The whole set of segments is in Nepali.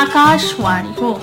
आकाशवाणी हो।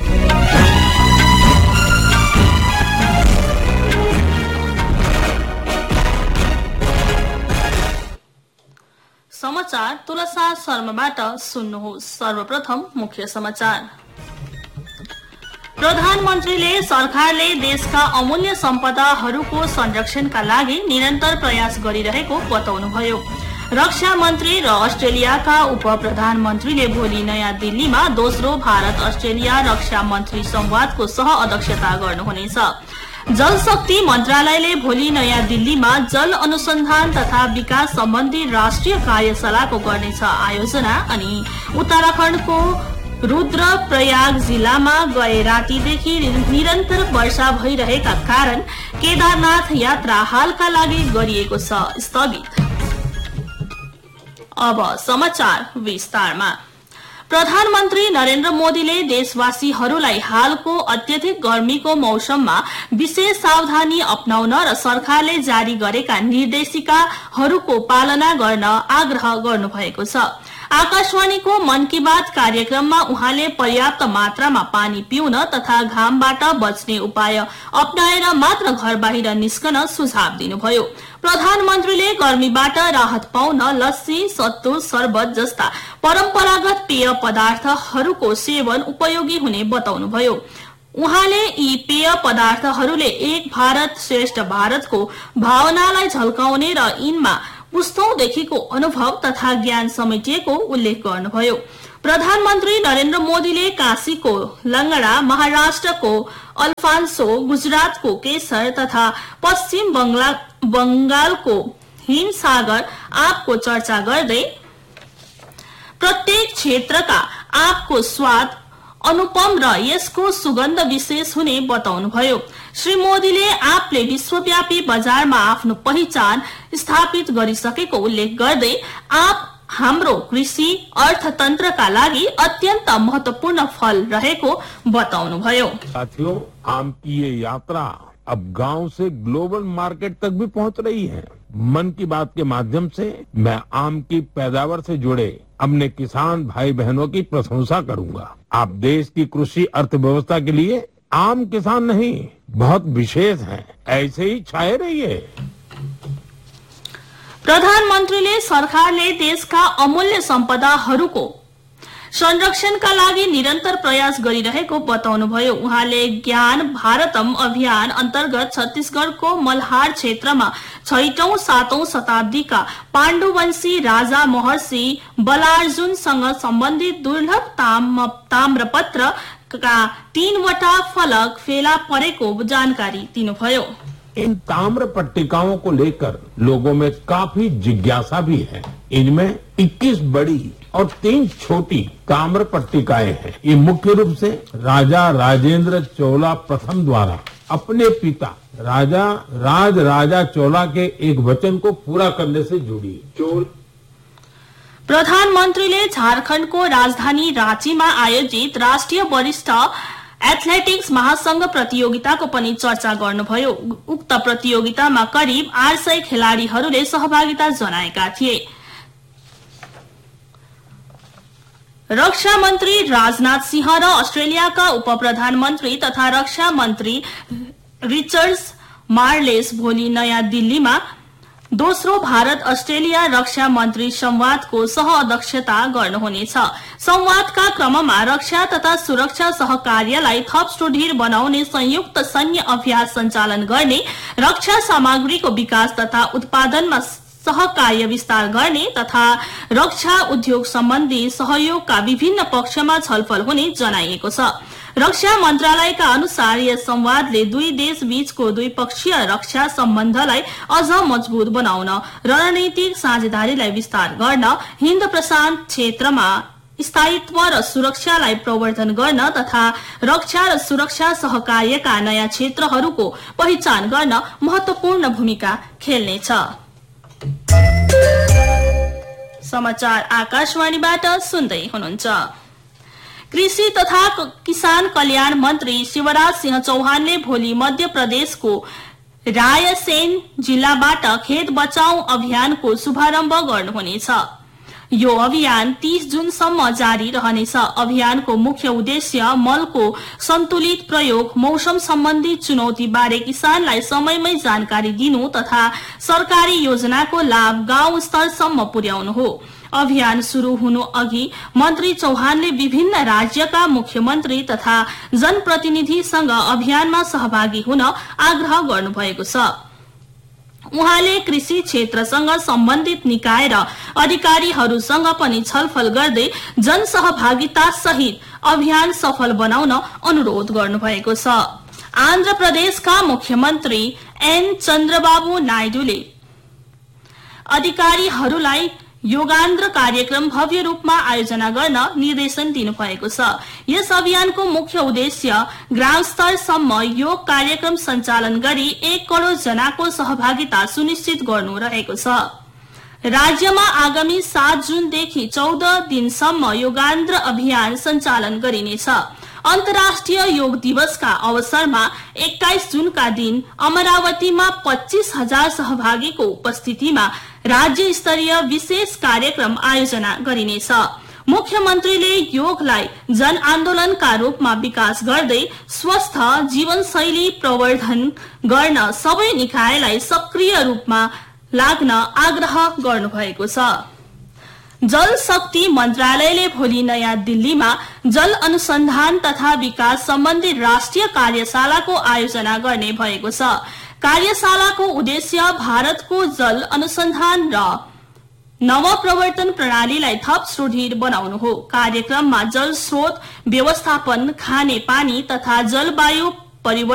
समाचार तुलसा शर्माबाट सुन्नुहोस्। सर्वप्रथम मुख्य समाचार। प्रधानमन्त्रीले सरकारले देशका अमूल्य सम्पदाहरूको संरक्षणका लागि निरन्तर प्रयास गरिरहेको बताउनुभयो। रक्षा मन्त्री र अस्ट्रेलियाका उप प्रधानमन्त्रीले भोलि नयाँ दिल्लीमा दोस्रो भारत अस्ट्रेलिया रक्षा मन्त्री संवादको सह अध्यक्षता गर्नुहुनेछ। जलशक्ति मन्त्रालयले भोलि नयाँ दिल्लीमा जल अनुसन्धान तथा विकास सम्बन्धी राष्ट्रिय कार्यशालाको गर्नेछ आयोजना। अनि उत्तराखण्डको रुद्रप्रयाग जिल्लामा गए रातिदेखि निरन्तर वर्षा भइरहेका कारण केदारनाथ यात्रा हालका लागि गरिएको छ स्थगित। अब समाचार विस्तारमा। प्रधानमन्त्री नरेन्द्र मोदीले देशवासीहरूलाई हालको अत्यधिक गर्मीको मौसममा विशेष सावधानी अपनाउन र सरकारले जारी गरेका निर्देशिकाहरूको पालना गर्न आग्रह गर्नुभएको छ। आकाशवाणीको मन की बात कार्यक्रममा उहाँले पर्याप्त मात्रामा पानी पिउन तथा घामबाट बच्ने उपाय अपनाएर मात्र घर बाहिर निस्कन सुझाव दिनुभयो। प्रधानमन्त्रीले गर्मीबाट राहत पाउन लस्सी, सत्तु, शरबत जस्ता परम्परागत पेय पदार्थहरूको सेवन उपयोगी हुने बताउनुभयो। उहाँले यी पेय पदार्थहरूले एक भारत श्रेष्ठ भारतको भावनालाई झल्काउने र यिनमा पुस्तौंदेखिको अनुभव तथा ज्ञान समेटिएको उल्लेख गर्नुभयो। प्रधानमन्त्री नरेन्द्र मोदीले काशीको लंगडा, महाराष्ट्रको अल्फान्सो, गुजरातको केसर तथा पश्चिम बंगालको हिमसागर आँपको चर्चा गर्दै प्रत्येक क्षेत्रका आँपको स्वाद अनुपम र यसको सुगन्ध विशेष हुने बताउनुभयो। श्री मोदीले आँपले विश्वव्यापी बजारमा आफ्नो पहिचान स्थापित गरिसकेको उल्लेख गर्दै आँप हाम्रो कृषि अर्थतन्त्रका लागि अत्यन्त महत्वपूर्ण फल रहेको बताउनुभयो। साथियों, आम की ये यात्रा अब गांव से ग्लोबल मार्केट तक भी पहुंच रही है। मन की बात के माध्यम से मैं आम की पैदावार से जुड़े अपने किसान भाई बहनों की प्रशंसा करूंगा। आप देश की कृषि अर्थव्यवस्था के लिए आम किसान नहीं, बहुत विशेष हैं। ऐसे ही छाए रहिए। प्रधानमन्त्रीले सरकारले देशका अमूल्य सम्पदाहरूको संरक्षणका लागि निरन्तर प्रयास गरिरहेको बताउनुभयो। उहाँले ज्ञान भारतम अभियान अन्तर्गत छत्तीसगढ़को मल्हार क्षेत्रमा 6औं 7औं शताब्दीका पाण्डुवंशी राजा महर्षि बलार्जुनसँग सम्बन्धित दुर्लभ ताम्रपत्रका 3वटा फलक फेला परेको जानकारी दिनुभयो। इन ताम्र पट्टिकाओं को लेकर लोगों में काफी जिज्ञासा भी है। इनमें 21 बड़ी और 3 छोटी ताम्र पट्टिकाएं हैं। ये मुख्य रूप से राजा राजेंद्र चोला प्रथम द्वारा अपने पिता राजा चोला के एक वचन को पूरा करने से जुड़ी। प्रधानमन्त्रीले झारखण्डको राजधानी राँचीमा आयोजित राष्ट्रिय वरिष्ठ एथलेटिक्स महासंघ प्रतियोगिताको पनि चर्चा गर्नुभयो। उक्त प्रतियोगितामा करिब 800 खेलाड़ीहरूले सहभागिता जनाएका थिए। रक्षा मन्त्री राजनाथ सिंह र अस्ट्रेलियाका उप प्रधानमन्त्री तथा रक्षा मन्त्री रिचर्ड मार्लेस भोलि नयाँ दिल्लीमा दोस्रो भारत अस्ट्रेलिया रक्षा मन्त्री संवादको सह अध्यक्षता गर्नुहुनेछ। संवादका क्रममा रक्षा तथा सुरक्षा सहकार्यलाई थप सुदृढ बनाउने, संयुक्त सैन्य अभ्यास सञ्चालन गर्ने, रक्षा सामग्रीको विकास तथा उत्पादनमा सहकार्य विस्तार गर्ने तथा रक्षा उद्योग सम्बन्धी सहयोगका विभिन्न पक्षमा छलफल हुने जनाइएको छ। रक्षा मन्त्रालयका अनुसार यस संवादले दुई देश बीचको द्विपक्षीय रक्षा सम्बन्धलाई अझ मजबूत बनाउन, रणनीतिक साझेदारीलाई विस्तार गर्न, हिन्द प्रशान्त क्षेत्रमा स्थायित्व र सुरक्षालाई प्रवर्धन गर्न तथा रक्षा र सुरक्षा सहकार्यका नयाँ क्षेत्रहरूको पहिचान गर्न महत्वपूर्ण भूमिका खेल्नेछ। समाचार आकाशवाणीबाट सुन्दै हुनुहुन्छ। कृषि तथा किसान कल्याण मन्त्री शिवराज सिंह चौहानले भोलि मध्य प्रदेशको रायसेन जिल्लाबाट खेत बचाऊ अभियानको शुभारम्भ गर्नुहुनेछ। यो अभियान 30 जुनसम्म जारी रहनेछ। अभियानको मुख्य उद्देश्य मलको सन्तुलित प्रयोग, मौसम सम्बन्धी चुनौती बारे किसानलाई समयमै जानकारी दिनु तथा सरकारी योजनाको लाभ गाउँ स्तरसम्म पुर्याउनु हो। अभियान शुरू हुनु अघि मन्त्री चौहानले विभिन्न राज्यका मुख्यमन्त्री तथा जनप्रतिनिधिसँग अभियानमा सहभागी हुन आग्रह गर्नुभएको छ। उहाँले कृषि क्षेत्रसँग सम्बन्धित निकाय र अधिकारीहरूसँग पनि छलफल गर्दै जनसहभागिता सहित अभियान सफल बनाउन अनुरोध गर्नुभएको छ। आन्ध्र प्रदेशका मुख्यमन्त्री एन चन्द्रबाबु नायडूले अधिकारीहरूलाई योगान्द्र कार्यक्रम भव्य रूपमा आयोजना गर्न निर्देशन दिनुभएको छ। यस अभियानको मुख्य उद्देश्य ग्राम स्तरसम्म योग कार्यक्रम सञ्चालन गरी 1 करोड़ जनाको सहभागिता सुनिश्चित गर्नु रहेको छ। राज्यमा आगामी 7 जुनदेखि 14 दिनसम्म योगान्द्र अभियान सञ्चालन गरिनेछ। अन्तर्राष्ट्रिय योग दिवसका अवसरमा 21 जुनका दिन अमरावतीमा 25,000 सहभागीको उपस्थितिमा राज्य स्तरीय विशेष कार्यक्रम आयोजना गरिनेछ। मुख्यमन्त्रीले योगलाई जन आन्दोलनका रूपमा विकास गर्दै स्वस्थ जीवनशैली प्रवर्धन गर्न सबै निकायलाई सक्रिय रूपमा लाग्न आग्रह गर्नुभएको छ। जल शक्ति मन्त्रालयले भोलि नयाँ दिल्लीमा जल अनुसन्धान तथा विकास सम्बन्धी राष्ट्रिय कार्यशालाको आयोजना गर्ने भएको छ। कार्यशालाको उद्देश्य भारतको जल अनुसन्धान र नवप्रवर्तन प्रणालीलाई थप सुदृढ बनाउनु हो। कार्यक्रममा जल स्रोत व्यवस्थापन, खाने पानी तथा जलवायु परिवर्तन